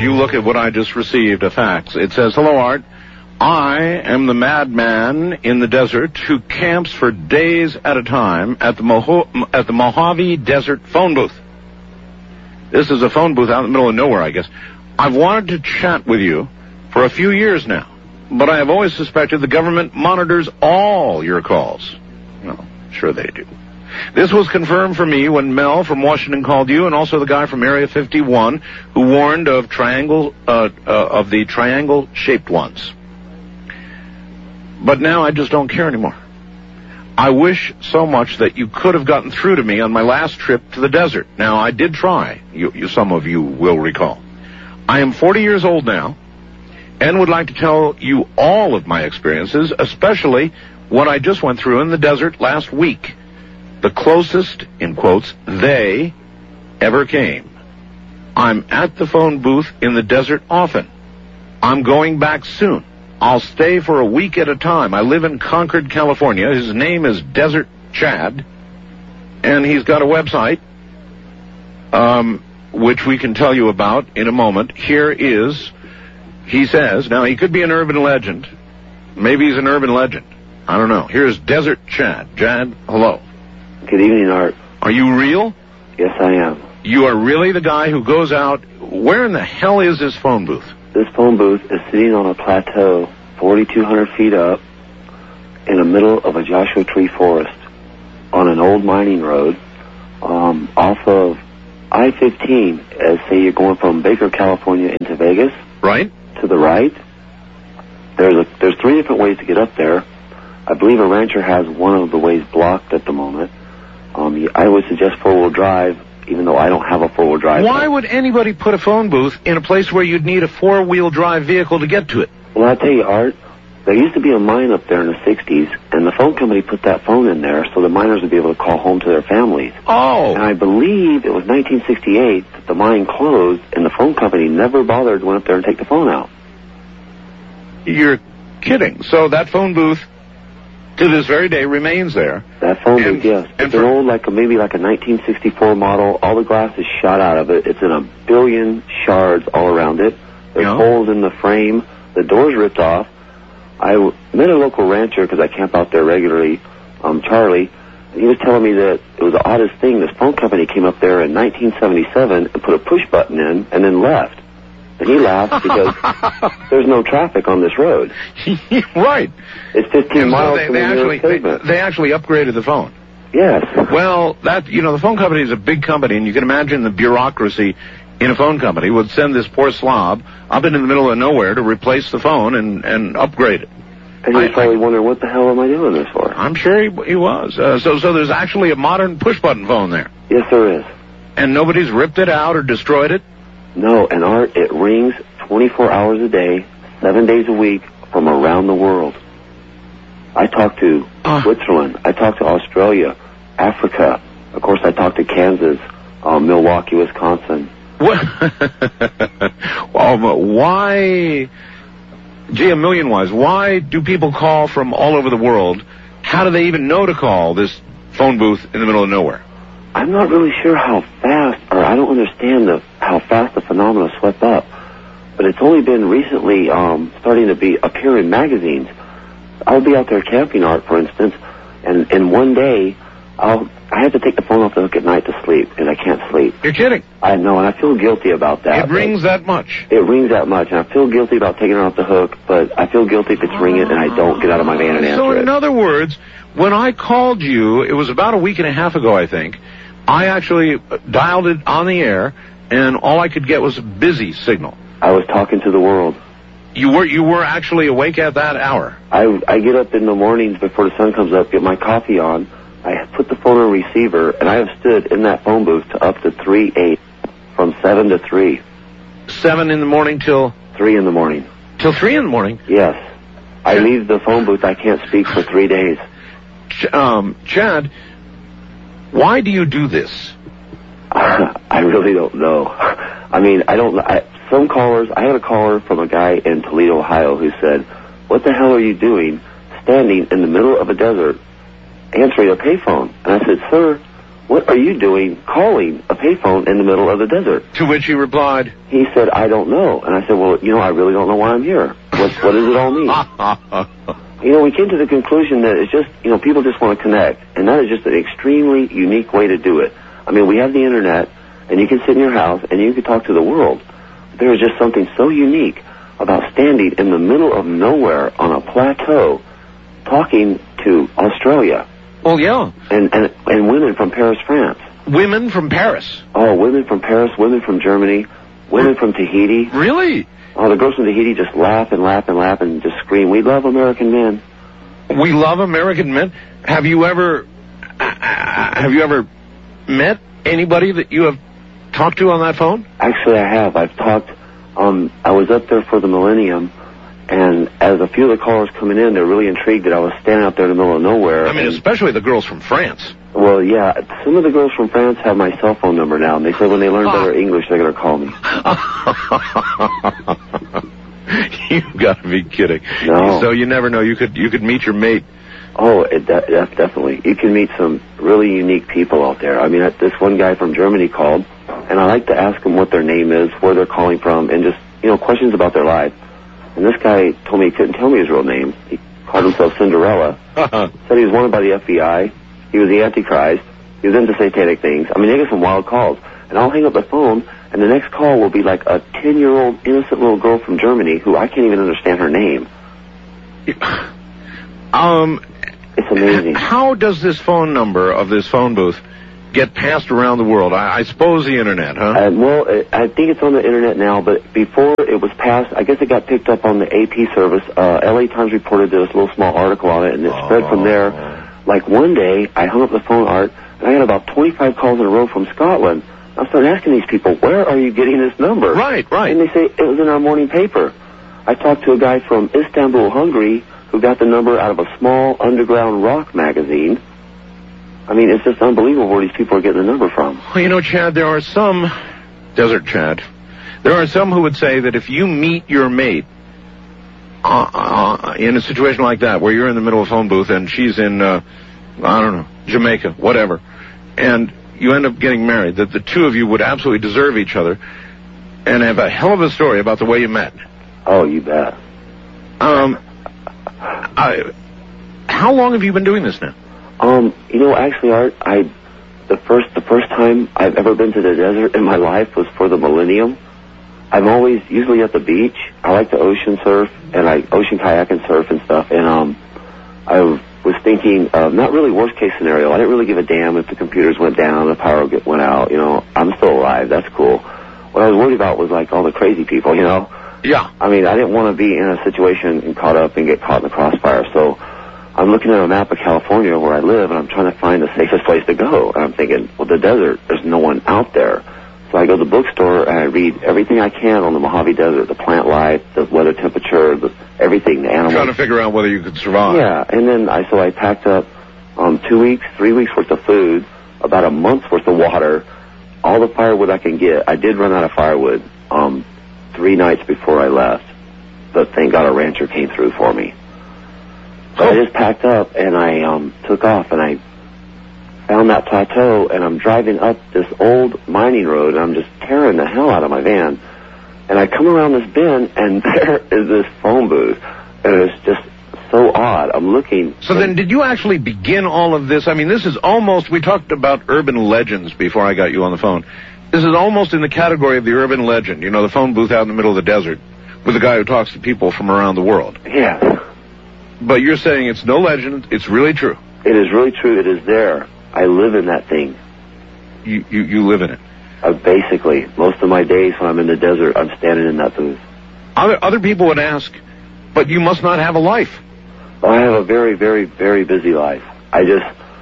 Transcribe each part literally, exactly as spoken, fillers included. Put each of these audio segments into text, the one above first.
you look at what I just received, a fax. It says, hello, Art. I am the madman in the desert who camps for days at a time at the, Moho- at the Mojave Desert phone booth. This is a phone booth out in the middle of nowhere, I guess. I've wanted to chat with you for a few years now, but I have always suspected the government monitors all your calls. Well, sure they do. This was confirmed for me when Mel from Washington called you, and also the guy from Area fifty-one who warned of triangle uh, uh, of the triangle-shaped ones. But now I just don't care anymore. I wish so much that you could have gotten through to me on my last trip to the desert. Now, I did try, you, you, some of you will recall. I am forty years old now, and would like to tell you all of my experiences, especially what I just went through in the desert last week. The closest, in quotes, they ever came. I'm at the phone booth in the desert often. I'm going back soon. I'll stay for a week at a time. I live in Concord, California. His name is Desert Chad, and he's got a website, um, which we can tell you about in a moment. Here is, he says, now he could be an urban legend. Maybe he's an urban legend. I don't know. Here's Desert Chad. Chad, hello. Good evening, Art. Are you real? Yes, I am. You are really the guy who goes out. Where in the hell is this phone booth? This phone booth is sitting on a plateau forty-two hundred feet up in the middle of a Joshua Tree forest on an old mining road um, off of I fifteen, as say you're going from Baker, California into Vegas. Right. To the right. There's a, there's three different ways to get up there. I believe a rancher has one of the ways blocked at the moment. Um, I would suggest four-wheel drive, even though I don't have a four-wheel drive. Why would anybody put a phone booth in a place where you'd need a four-wheel drive vehicle to get to it? Well, I'll tell you, Art, there used to be a mine up there in the sixties, and the phone company put that phone in there so the miners would be able to call home to their families. Oh. And I believe it was nineteen sixty-eight that the mine closed, and the phone company never bothered to go up there and take the phone out. You're kidding. So that phone booth, to this very day, remains there. That phone and, booth, yes. It's for, an old, like a, maybe like a nineteen sixty-four model. All the glass is shot out of it. It's in a billion shards all around it. There's yeah. holes in the frame. The door's ripped off. I w- met a local rancher, because I camp out there regularly, um, Charlie, and he was telling me that it was the oddest thing. This phone company came up there in nineteen seventy-seven and put a push button in and then left. And he laughed because there's no traffic on this road. Right. It's fifteen and miles so they, from they the actually, nearest pavement. They, they actually upgraded the phone. Yes. Well, that, you know, the phone company is a big company, and you can imagine the bureaucracy in a phone company would send this poor slob up into the middle of nowhere to replace the phone and, and upgrade it. And he was probably wondering, what the hell am I doing this for? I'm sure he, he was. Uh, so, so there's actually a modern push-button phone there. Yes, there is. And nobody's ripped it out or destroyed it? No, and Art, it rings twenty-four hours a day, seven days a week, from around the world. I talked to uh. Switzerland. I talked to Australia, Africa. Of course, I talked to Kansas, um, Milwaukee, Wisconsin. What? Well, why, gee, a million wise, why do people call from all over the world? How do they even know to call this phone booth in the middle of nowhere? I'm not really sure how fast, or I don't understand the, how fast the phenomena swept up. But it's only been recently um, starting to be appear in magazines. I'll be out there camping, Art, for instance, and in one day, I'll I have to take the phone off the hook at night to sleep, and I can't sleep. You're kidding. I know, and I feel guilty about that. It rings that much. It rings that much, and I feel guilty about taking it off the hook, but I feel guilty if it's ringing and I don't get out of my van and answer So it. in other words, when I called you, it was about a week and a half ago, I think, I actually dialed it on the air, and all I could get was a busy signal. I was talking to the world. You were you were actually awake at that hour? I, I get up in the mornings before the sun comes up, get my coffee on, I put the phone on receiver, and I have stood in that phone booth to up to three eight, from seven to three. Seven in the morning till? Three in the morning. Till three in the morning? Yes. I leave the phone booth, I can't speak for three days. Ch- um, Chad, why do you do this? I really don't know. I mean, I don't, I, some callers, I had a caller from a guy in Toledo, Ohio, who said, what the hell are you doing standing in the middle of a desert answering a payphone? And I said, sir, what are you doing calling a payphone in the middle of the desert? To which he replied, he said, I don't know. And I said, well, you know, I really don't know why I'm here. What, what does it all mean? You know, we came to the conclusion that it's just, you know, people just want to connect. And that is just an extremely unique way to do it. I mean, we have the internet, and you can sit in your house, and you can talk to the world. There is just something so unique about standing in the middle of nowhere on a plateau talking to Australia. Well, yeah. And, and, and women from Paris, France. Women from Paris? Oh, women from Paris, women from Germany, women from Tahiti. Really? Oh, the girls from Tahiti just laugh and laugh and laugh and just scream, we love American men. We love American men? Have you ever, uh, have you ever met anybody that you have talked to on that phone? Actually, I have. I've talked, um, I was up there for the Millennium, and as a few of the callers coming in, they're really intrigued that I was standing out there in the middle of nowhere. I mean, especially the girls from France. Well, yeah, some of the girls from France have my cell phone number now, and they said when they learn better English, they're going to call me. You've got to be kidding. No. So you never know. You could you could meet your mate. Oh, it de- definitely. You can meet some really unique people out there. I mean, this one guy from Germany called, and I like to ask them what their name is, where they're calling from, and just, you know, questions about their life. And this guy told me he couldn't tell me his real name. He called himself Cinderella. Said he was wanted by the F B I. He was the Antichrist. He was into satanic things. I mean, they get some wild calls. And I'll hang up the phone, and the next call will be like a ten-year-old innocent little girl from Germany who I can't even understand her name. Um, it's amazing. How does this phone number of this phone booth get passed around the world? I, I suppose the internet, huh? Uh, well, I think it's on the internet now, but before it was passed, I guess it got picked up on the A P service. Uh, L A Times reported this little small article on it, and it oh. spread from there. Like one day, I hung up the phone, Art, and I had about twenty-five calls in a row from Scotland. I started asking these people, where are you getting this number? Right, right. And they say, it was in our morning paper. I talked to a guy from Istanbul, Hungary, who got the number out of a small underground rock magazine. I mean, it's just unbelievable where these people are getting the number from. Well, you know, Chad, there are some, Desert Chad, there are some who would say that if you meet your mate uh, uh, in a situation like that, where you're in the middle of a phone booth and she's in, uh, I don't know, Jamaica, whatever, and you end up getting married, that the two of you would absolutely deserve each other and have a hell of a story about the way you met. Oh, you bet. Um, I, how long have you been doing this now? Um, you know, actually, Art, I, the first, the first time I've ever been to the desert in my life was for the Millennium. I'm always usually at the beach. I like to ocean surf and I ocean kayak and surf and stuff. And um, I was thinking, uh, not really worst case scenario. I didn't really give a damn if the computers went down, the power went out. You know, I'm still alive. That's cool. What I was worried about was like all the crazy people. You know. Yeah. I mean, I didn't want to be in a situation and caught up and get caught in the crossfire. So I'm looking at a map of California where I live, and I'm trying to find the safest place to go. And I'm thinking, well, the desert, there's no one out there. So I go to the bookstore, and I read everything I can on the Mojave Desert, the plant life, the weather temperature, the, everything, the animals. Trying to figure out whether you could survive. Yeah, and then I so I packed up um, two weeks, three weeks worth of food, about a month's worth of water, all the firewood I can get. I did run out of firewood um, three nights before I left, but thank God a rancher came through for me. So I just packed up, and I um, took off, and I found that plateau, and I'm driving up this old mining road, and I'm just tearing the hell out of my van. And I come around this bend, and there is this phone booth, and it's just so odd. I'm looking. So then did you actually begin all of this? I mean, this is almost, we talked about urban legends before I got you on the phone. This is almost in the category of the urban legend, you know, the phone booth out in the middle of the desert with a guy who talks to people from around the world. Yeah. But you're saying it's no legend, it's really true. It is really true. It is there. I live in that thing. You you, you live in it. Uh, basically, most of my days when I'm in the desert, I'm standing in that booth. Other other people would ask, but you must not have a life. I have a very, very, very busy life. I just,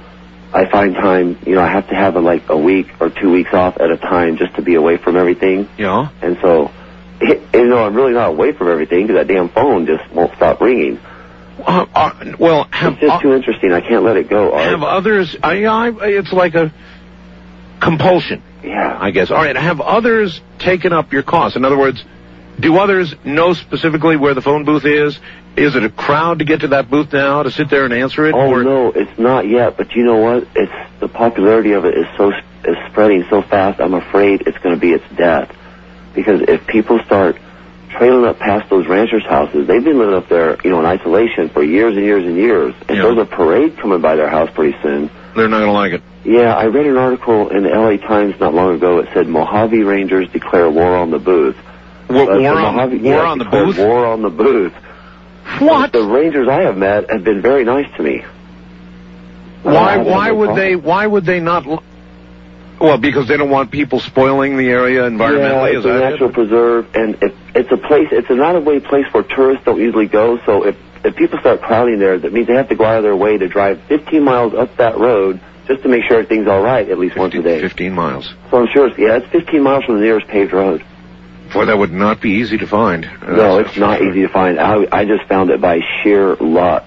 I find time, you know, I have to have a, like a week or two weeks off at a time just to be away from everything. Yeah. And so, it, you know, I'm really not away from everything because that damn phone just won't stop ringing. Uh, uh, well, have, it's just uh, too interesting. I can't let it go. Art. Have others? I, I, it's like a compulsion. Yeah. I guess. All right. Have others taken up your cause? In other words, Do others know specifically where the phone booth is? Is it a crowd to get to that booth now to sit there and answer it? Oh, or? no, it's not yet. But you know what? It's the popularity of it is so is spreading so fast. I'm afraid it's going to be its death. Because if people start trailing up past those ranchers' houses, they've been living up there, you know, in isolation for years and years and years. And yeah. there's a parade coming by their house pretty soon. They're not going to like it. Yeah, I read an article in the L A Times not long ago. It said Mojave Rangers declare war on the booth. War, war, the on, Mojave, war yeah, on the booth? War on the booth. What? But the Rangers I have met have been very nice to me. Why? Uh, why no would problem. they? Why would they not? L- well, because they don't want people spoiling the area environmentally. Yeah, is it's a that natural it? preserve, and it, it's a place. It's an out-of-way place where tourists don't usually go. So if if people start crowding there, that means they have to go out of their way to drive fifteen miles up that road just to make sure everything's all right at least fifteen, once a day. Fifteen miles. So I'm sure it's yeah, it's fifteen miles from the nearest paved road. Boy, that would not be easy to find. No, it's not easy to find. I, I just found it by sheer luck.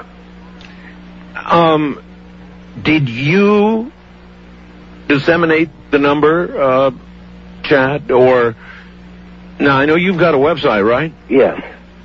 Um, did you disseminate the number, uh, Chad, or... Now, I know you've got a website, right? Yes.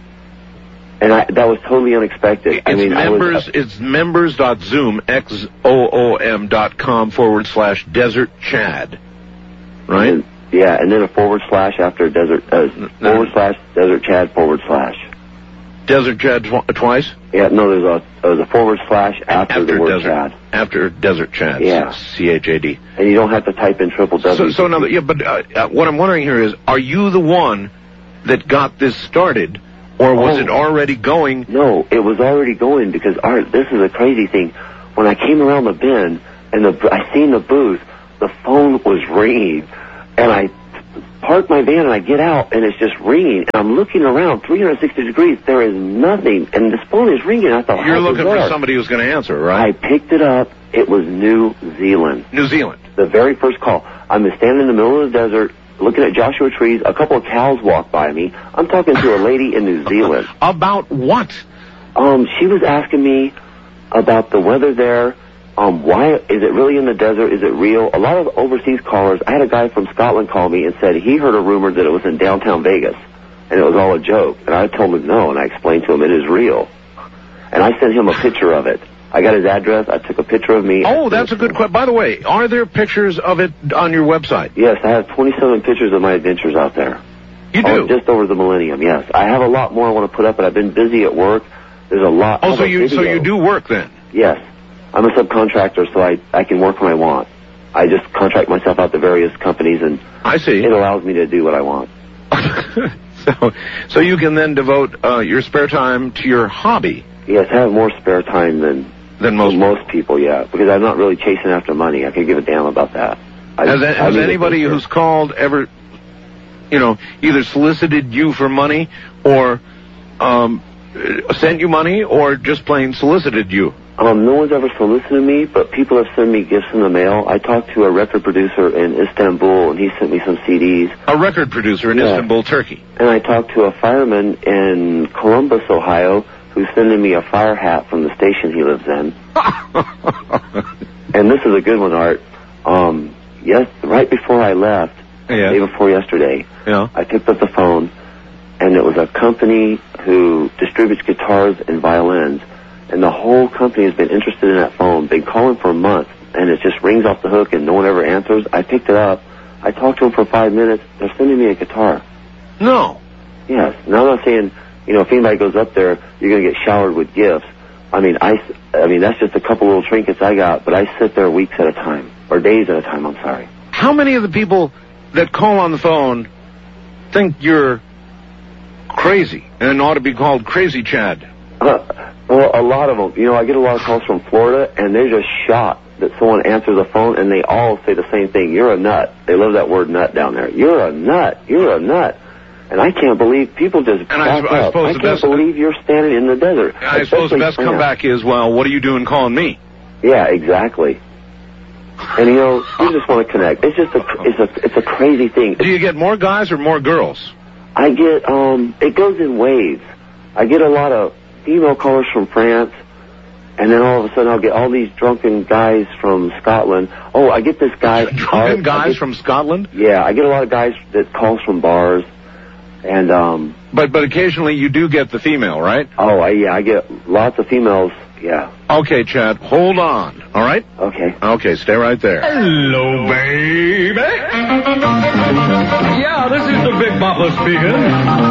And I, that was totally unexpected. It's I mean, members, I was, uh, it's members.zoom, X O O M dot com forward slash Desert Chad, right? And, yeah, and then a forward slash after desert, uh, forward slash Desert Chad forward slash. Desert Chad tw- twice? Yeah, no, there's a there's a forward slash after, after the word desert, Chad. After Desert Chad. Yeah. C H A D. And you don't have to type in triple W. So, so now, yeah, but uh, uh, what I'm wondering here is, are you the one that got this started, or was Oh. it already going? No, it was already going because Art, this is a crazy thing. When I came around the bend and the I seen the booth, the phone was ringing, and I park my van and I get out and it's just ringing, and I'm looking around three hundred sixty degrees. There is nothing, and this phone is ringing. I thought, You're how looking bizarre. for somebody who's going to answer, right? I picked it up. It was New Zealand. New Zealand. The very first call. I'm standing in the middle of the desert, looking at Joshua trees. A couple of cows walk by me. I'm talking to a lady in New Zealand. About what? Um, she was asking me about the weather there. Um, why is it really in the desert? Is it real? A lot of overseas callers. I had a guy from Scotland call me and said he heard a rumor that it was in downtown Vegas, and it was all a joke. And I told him no, and I explained to him it is real. And I sent him a picture of it. I got his address. I took a picture of me. Oh, that's a good question. By the way, are there pictures of it on your website? Yes, I have twenty-seven pictures of my adventures out there. You do? Oh, just over the millennium, yes. I have a lot more I want to put up, but I've been busy at work. There's a lot. Oh, I so have a you so video. you do work then? Yes. I'm a subcontractor, so I, I can work when I want. I just contract myself out to various companies, and I see. it allows me to do what I want. so, so you can then devote uh, your spare time to your hobby. Yes, I have more spare time than Than most. than most people, yeah, because I'm not really chasing after money. I could give a damn about that. I, Has, I has need a anybody picture. who's called ever, you know, either solicited you for money or um, uh, sent you money or just plain solicited you? Um, no one's ever solicited me, but people have sent me gifts in the mail. I talked to a record producer in Istanbul, and he sent me some C Ds. A record producer in Yeah. Istanbul, Turkey. And I talked to a fireman in Columbus, Ohio, who's sending me a fire hat from the station he lives in. And this is a good one, Art. Um, yes, right before I left, Yeah. the day before yesterday, Yeah. I picked up the phone, and it was a company who distributes guitars and violins. And the whole company has been interested in that phone, been calling for months, and it just rings off the hook and no one ever answers. I picked it up. I talked to them for five minutes. They're sending me a guitar. No. Yes. Now I'm not saying, you know, if anybody goes up there, you're going to get showered with gifts. I mean, I, I mean, that's just a couple little trinkets I got, but I sit there weeks at a time, or days at a time, I'm sorry. How many of the people that call on the phone think you're crazy and ought to be called Crazy Chad? Uh, well, a lot of them. You know, I get a lot of calls from Florida, and they're just shocked that someone answers the phone, and they all say the same thing. You're a nut. They love that word nut down there. You're a nut. You're a nut. And I can't believe people just And I, back I up. suppose I the can't best, believe you're standing in the desert. I suppose the especially best France. comeback is, well, what are you doing calling me? Yeah, exactly. And you know, you just want to connect. It's just a, it's a, it's a crazy thing. Do you get more guys or more girls? I get, um, it goes in waves. I get a lot of female callers from France, and then all of a sudden I'll get all these drunken guys from Scotland. Oh, I get this guy. Drunken Art, I guys get- from Scotland? Yeah, I get a lot of guys that calls from bars, And, um... But, but occasionally you do get the female, right? Oh, I, yeah, I get lots of females, yeah. Okay, Chad, hold on, all right? Okay. Okay, stay right there. Hello, baby. Yeah, this is the Big Bopper speaking.